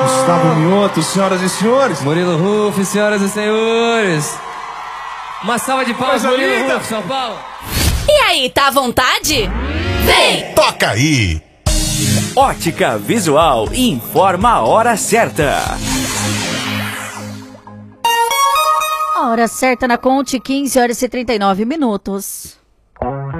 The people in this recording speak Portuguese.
Gustavo Mioto, senhoras e senhores. Murilo Ruf, senhoras e senhores. Uma salva de palmas, Murilo Ruf, São Paulo. E aí, tá à vontade? Vem! Toca aí! Ótica Visual informa a hora certa. A hora certa na Conte, 15 horas e 39 minutos.